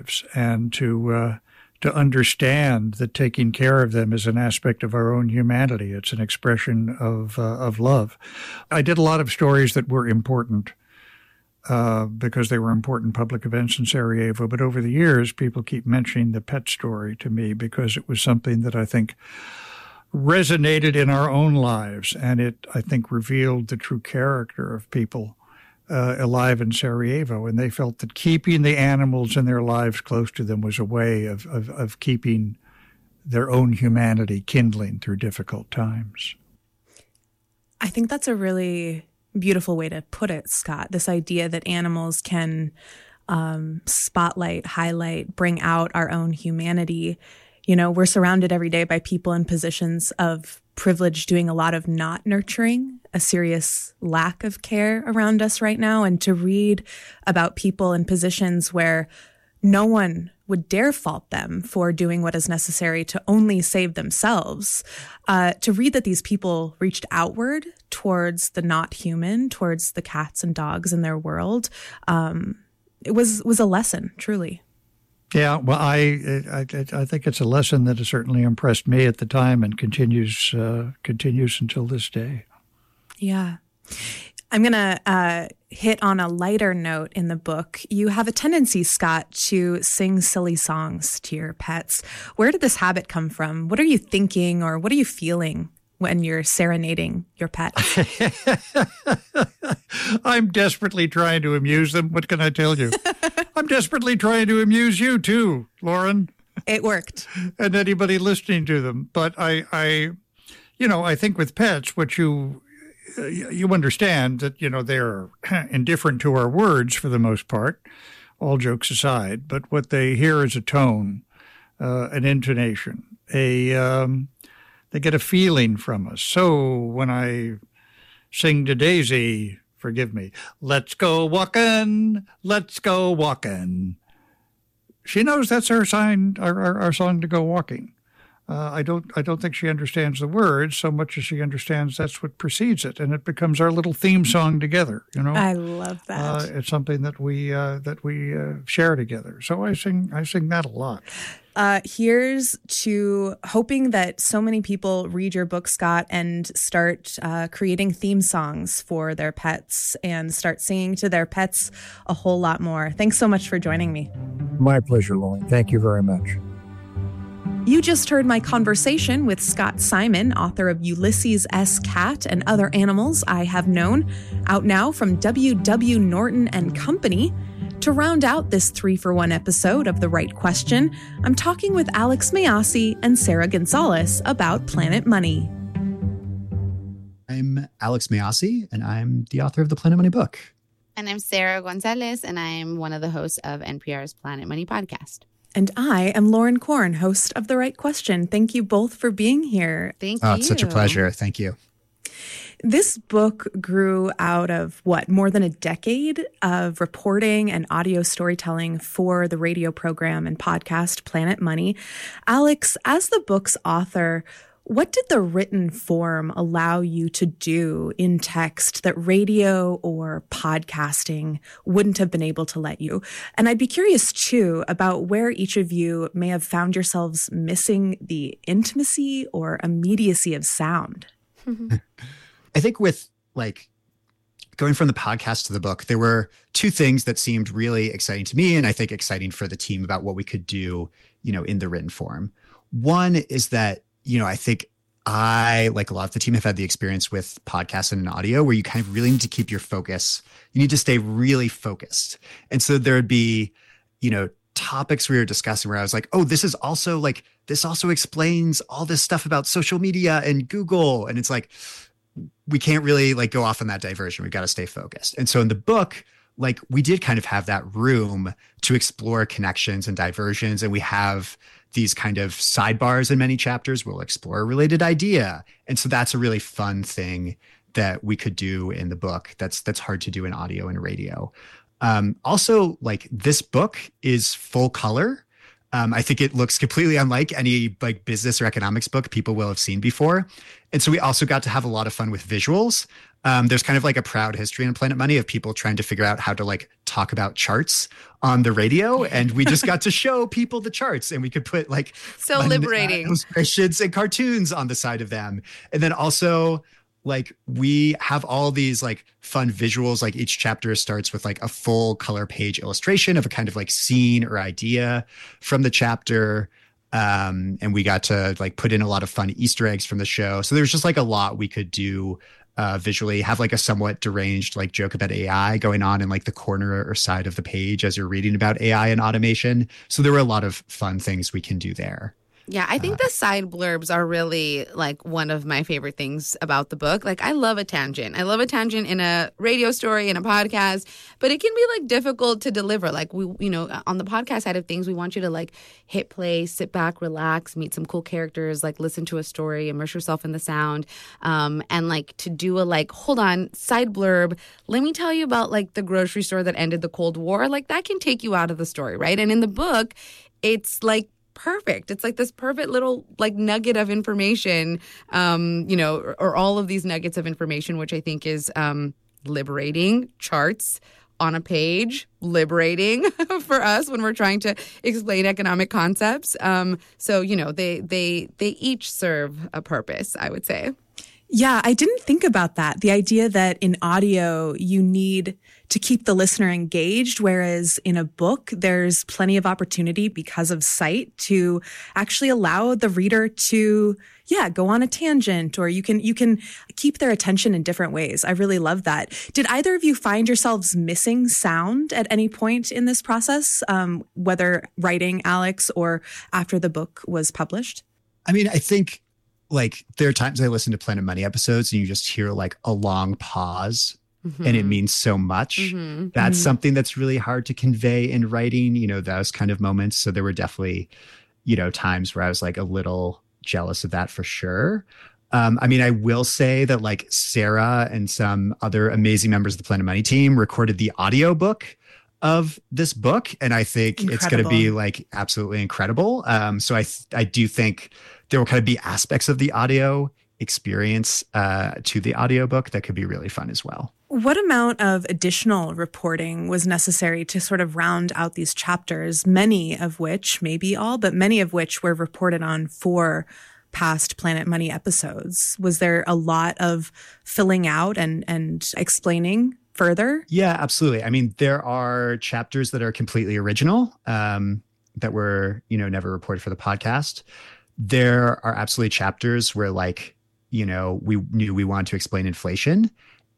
and to understand that taking care of them is an aspect of our own humanity. It's an expression of love. I did a lot of stories that were important because they were important public events in Sarajevo. But over the years, people keep mentioning the pet story to me because it was something that I think resonated in our own lives. And it, I think, revealed the true character of people alive in Sarajevo, and they felt that keeping the animals in their lives close to them was a way of keeping their own humanity kindling through difficult times. I think that's a really beautiful way to put it, Scott, this idea that animals can spotlight, highlight, bring out our own humanity. You know, we're surrounded every day by people in positions of privilege doing a lot of not nurturing, a serious lack of care around us right now. And to read about people in positions where no one would dare fault them for doing what is necessary to only save themselves, to read that these people reached outward towards the not human, towards the cats and dogs in their world, it was a lesson, truly. Yeah, well, I think it's a lesson that has certainly impressed me at the time and continues until this day. Yeah. I'm going to hit on a lighter note in the book. You have a tendency, Scott, to sing silly songs to your pets. Where did this habit come from? What are you thinking or what are you feeling when you're serenading your pet? I'm desperately trying to amuse them. What can I tell you? I'm desperately trying to amuse you too, Lauren. It worked. And anybody listening to them. But I think with pets, what you understand that, they're indifferent to our words for the most part, all jokes aside. But what they hear is a tone, an intonation, they get a feeling from us. So when I sing to Daisy, forgive me, let's go walking, she knows that's our sign, our song to go walking. I don't think she understands the words so much as she understands that's what precedes it, and it becomes our little theme song together. I love that. It's something that we share together. So I sing that a lot. Here's to hoping that so many people read your book, Scott, and start creating theme songs for their pets and start singing to their pets a whole lot more. Thanks so much for joining me. My pleasure, Lauren. Thank you very much. You just heard my conversation with Scott Simon, author of Ulysses S. Cat and Other Animals I Have Known, out now from W.W. Norton and Company. To round out this 3-for-1 episode of The Right Question, I'm talking with Alex Mayyasi and Sarah Gonzalez about Planet Money. I'm Alex Mayyasi, and I'm the author of the Planet Money book. And I'm Sarah Gonzalez, and I'm one of the hosts of NPR's Planet Money podcast. And I am Lauren Korn, host of The Right Question. Thank you both for being here. Thank you. It's such a pleasure. Thank you. This book grew out of, more than a decade of reporting and audio storytelling for the radio program and podcast Planet Money. Alex, as the book's author, what did the written form allow you to do in text that radio or podcasting wouldn't have been able to let you? And I'd be curious, too, about where each of you may have found yourselves missing the intimacy or immediacy of sound. I think with going from the podcast to the book, there were two things that seemed really exciting to me and I think exciting for the team about what we could do, in the written form. One is that, I think I, like a lot of the team, have had the experience with podcasts and audio where you kind of really need to keep your focus. You need to stay really focused. And so there would be, topics we were discussing where I was like, oh, this also explains all this stuff about social media and Google. And it's like, we can't really go off on that diversion. We've got to stay focused. And so in the book, we did kind of have that room to explore connections and diversions. And we have these kind of sidebars in many chapters. We'll explore a related idea. And so that's a really fun thing that we could do in the book. That's hard to do in audio and radio. Also, this book is full color. I think it looks completely unlike any like business or economics book people will have seen before. And so we also got to have a lot of fun with visuals. There's kind of like a proud history in Planet Money of people trying to figure out how to like talk about charts on the radio. And we just got to show people the charts, and we could put like so liberating illustrations and cartoons on the side of them. And then also like we have all these like fun visuals. Like each chapter starts with like a full color page illustration of a kind of like scene or idea from the chapter. And we got to like put in a lot of fun Easter eggs from the show. So there's just like a lot we could do visually, have like a somewhat deranged like joke about AI going on in like the corner or side of the page as you're reading about AI and automation. So there were a lot of fun things we can do there. Yeah, I think the side blurbs are really like one of my favorite things about the book. Like I love a tangent. I love a tangent in a radio story, in a podcast, but it can be like difficult to deliver. Like we, you know, on the podcast side of things, we want you to like hit play, sit back, relax, meet some cool characters, like listen to a story, immerse yourself in the sound, and like to do a like, hold on, side blurb. Let me tell you about like the grocery store that ended the Cold War. Like that can take you out of the story, right? And in the book, it's like perfect. It's like this perfect little like nugget of information, you know, or all of these nuggets of information, which I think is liberating. Charts on a page, liberating for us when we're trying to explain economic concepts. So, you know, they each serve a purpose, I would say. Yeah, I didn't think about that. The idea that in audio, you need to keep the listener engaged, whereas in a book, there's plenty of opportunity because of sight to actually allow the reader to, go on a tangent, or you can keep their attention in different ways. I really love that. Did either of you find yourselves missing sound at any point in this process, whether writing, Alex, or after the book was published? I mean, I think like there are times I listen to Planet Money episodes and you just hear like a long pause and it means so much. That's something that's really hard to convey in writing, you know, those kind of moments. So there were definitely, you know, times where I was like a little jealous of that for sure. I mean, I will say that like Sarah and some other amazing members of the Planet Money team recorded the audiobook of this book. And I think it's going to be like absolutely incredible. So I do think there will kind of be aspects of the audio experience to the audiobook that could be really fun as well. What amount of additional reporting was necessary to sort of round out these chapters, many of which, maybe all, but many of which were reported on for past Planet Money episodes? Was there a lot of filling out and explaining further? Yeah, absolutely. I mean, there are chapters that are completely original that were, you know, never reported for the podcast. There are absolutely chapters where like, you know, we knew we wanted to explain inflation.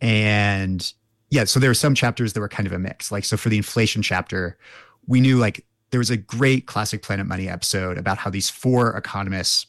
And yeah, so there were some chapters that were kind of a mix. Like, so for the inflation chapter, we knew like there was a great classic Planet Money episode about how these 4 economists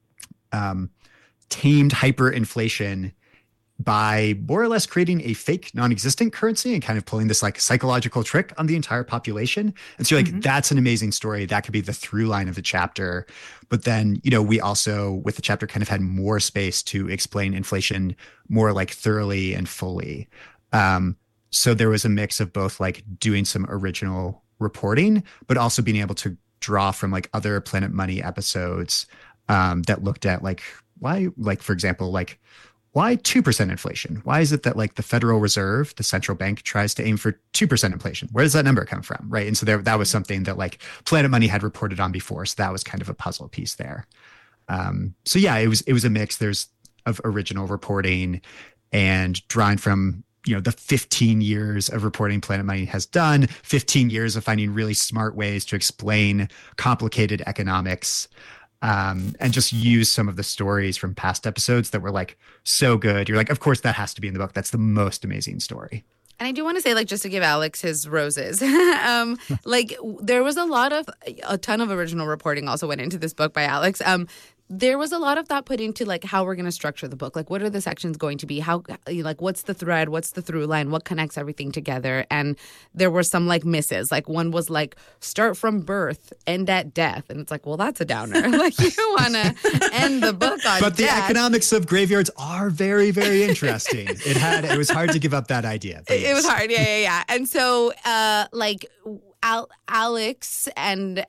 tamed hyperinflation by more or less creating a fake non-existent currency and kind of pulling this like psychological trick on the entire population. And so like, that's an amazing story. That could be the through line of the chapter. But then, you know, we also with the chapter kind of had more space to explain inflation more like thoroughly and fully. So there was a mix of both like doing some original reporting, but also being able to draw from like other Planet Money episodes that looked at like why, like, for example, like, why 2% inflation? Why is it that like the Federal Reserve, the central bank, tries to aim for 2% inflation? Where does that number come from? Right. And so that was something that like Planet Money had reported on before. So that was kind of a puzzle piece there. So yeah, it was a mix. There's of original reporting and drawing from, you know, the 15 years of reporting Planet Money has done, 15 years of finding really smart ways to explain complicated economics. And just use some of the stories from past episodes that were like so good. You're like, of course, that has to be in the book. That's the most amazing story. And I do want to say, like, just to give Alex his roses, like there was a ton of original reporting also went into this book by Alex. There was a lot of thought put into like how we're going to structure the book. Like, what are the sections going to be? How, like, what's the thread? What's the through line? What connects everything together? And there were some like misses. Like one was like start from birth, end at death. And it's like, well, that's a downer. Like you want to end the book on But the death. economics of graveyards are very, very interesting. It was hard to give up that idea. It was hard. Yeah. And so, like, Alex and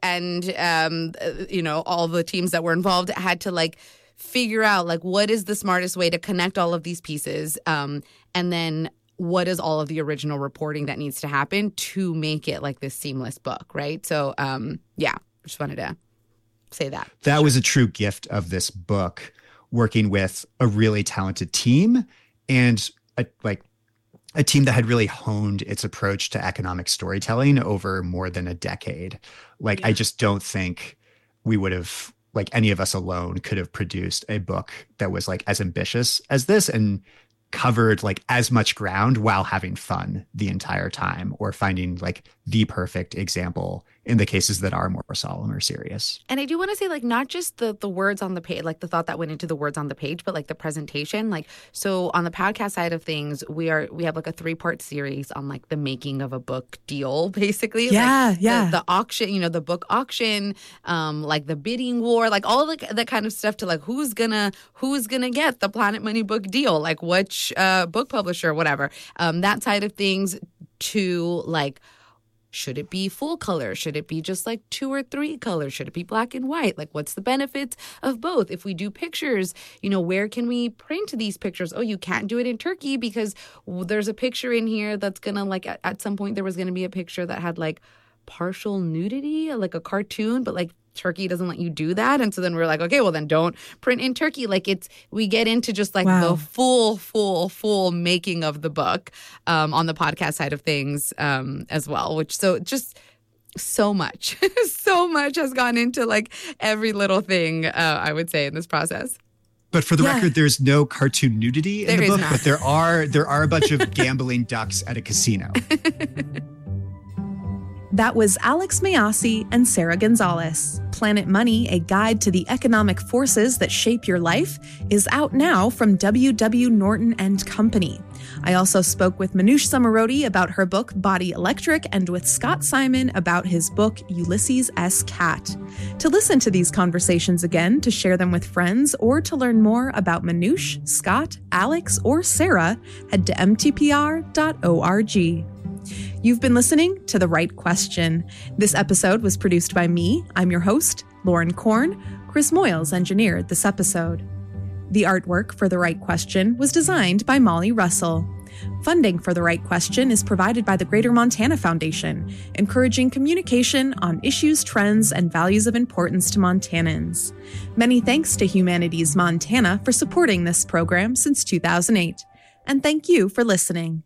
all the teams that were involved had to like figure out like what is the smartest way to connect all of these pieces, and then what is all of the original reporting that needs to happen to make it like this seamless book, right? So just wanted to say that. That was a true gift of this book, working with a really talented team and a team that had really honed its approach to economic storytelling over more than a decade. I just don't think we would have, any of us alone could have produced a book that was as ambitious as this and covered as much ground while having fun the entire time, or finding the perfect example in the cases that are more solemn or serious. And I do want to say not just the words on the page, the thought that went into the words on the page, but the presentation. So on the podcast side of things, we have a 3-part series on the making of a book deal, basically. The auction, the book auction, the bidding war, all that kind of stuff to who's gonna get the Planet Money book deal, which book publisher, whatever. That side of things to should it be full color? Should it be just 2 or 3 colors? Should it be black and white? What's the benefits of both? If we do pictures, where can we print these pictures? Oh, you can't do it in Turkey because there's a picture in here that's going to at some point there was going to be a picture that had partial nudity, a cartoon, but Turkey doesn't let you do that. And so then we're okay, well then don't print in Turkey. We get into just the full making of the book on the podcast side of things as well, so just so much has gone into every little thing, I would say, in this process. But for the record, there's no cartoon nudity in the book, not. But there are a bunch of gambling ducks at a casino. That was Alex Mayyasi and Sarah Gonzalez. Planet Money, a guide to the economic forces that shape your life, is out now from W.W. Norton and Company. I also spoke with Manoush Zomorodi about her book Body Electric and with Scott Simon about his book Ulysses S. Cat. To listen to these conversations again, to share them with friends, or to learn more about Manoush, Scott, Alex, or Sarah, head to mtpr.org. You've been listening to The Right Question. This episode was produced by me. I'm your host, Lauren Korn. Chris Moyles engineered this episode. The artwork for The Right Question was designed by Molly Russell. Funding for The Right Question is provided by the Greater Montana Foundation, encouraging communication on issues, trends, and values of importance to Montanans. Many thanks to Humanities Montana for supporting this program since 2008. And thank you for listening.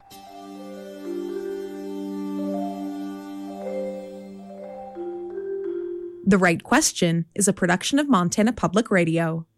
The Right Question is a production of Montana Public Radio.